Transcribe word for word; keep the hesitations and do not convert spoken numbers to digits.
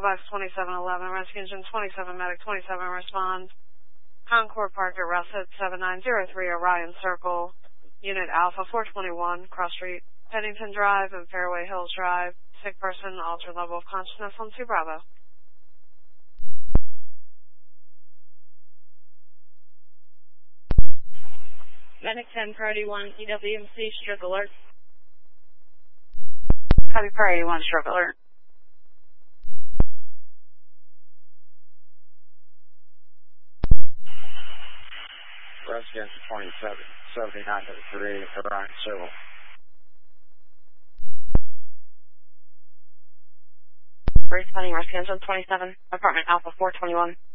Box twenty-seven eleven, Rescue Engine twenty-seven, Medic twenty-seven, respond. Concord Park at Route seven nine zero three, Orion Circle, Unit Alpha four twenty-one, Cross Street, Pennington Drive and Fairway Hills Drive. Sick person, altered level of consciousness on two Bravo. Medic ten, Priority one, E W M C, stroke alert. Copy, Priority one, stroke alert. Rescue twenty-seven, seventy-nine to three, Orion Circle. Responding, Rescue Engine twenty-seven, Apartment Alpha four twenty-one.